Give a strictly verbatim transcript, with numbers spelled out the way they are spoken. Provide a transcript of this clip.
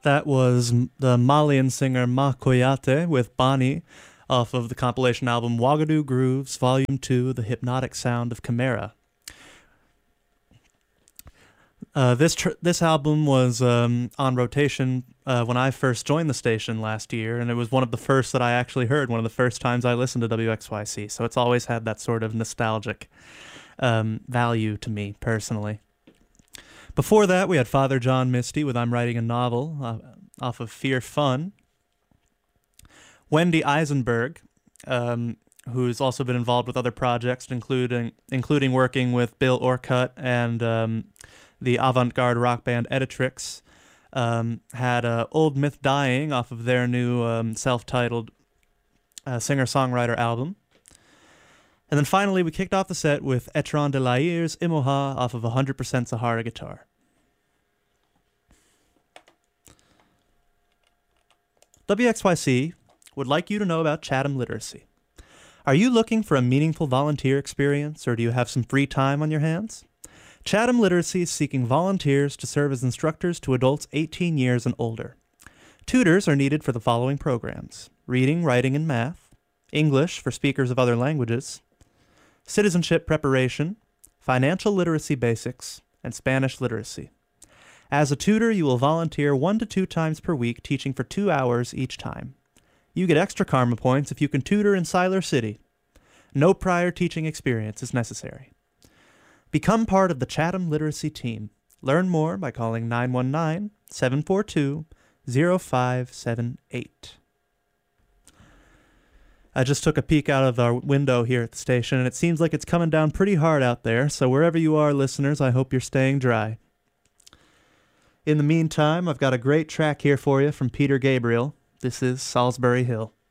That was m- the Malian singer Ma Koyate with Bani off of the compilation album Ouagadou Grooves, Volume two, The Hypnotic Sound of Chimera. Uh, this tr- this album was um, on rotation uh, when I first joined the station last year, and it was one of the first that I actually heard, one of the first times I listened to W X Y C, so it's always had that sort of nostalgic um, value to me, personally. Before that, we had Father John Misty with I'm Writing a Novel uh, off of Fear Fun. Wendy Eisenberg, um, who's also been involved with other projects, including including working with Bill Orcutt and um, the avant-garde rock band Editrix, um, had uh, Old Myth Dying off of their new um, self-titled uh, singer-songwriter album. And then finally, we kicked off the set with Etron de Lair's Imoha off of one hundred percent Sahara Guitar. W X Y C would like you to know about Chatham Literacy. Are you looking for a meaningful volunteer experience, or do you have some free time on your hands? Chatham Literacy is seeking volunteers to serve as instructors to adults eighteen years and older. Tutors are needed for the following programs: reading, writing, and math, English for speakers of other languages, citizenship preparation, financial literacy basics, and Spanish literacy. As a tutor, you will volunteer one to two times per week, teaching for two hours each time. You get extra karma points if you can tutor in Siler City. No prior teaching experience is necessary. Become part of the Chatham Literacy team. Learn more by calling nine one nine, seven four two, zero five seven eight. I just took a peek out of our window here at the station, and it seems like it's coming down pretty hard out there, so wherever you are, listeners, I hope you're staying dry. In the meantime, I've got a great track here for you from Peter Gabriel. This is Salisbury Hill.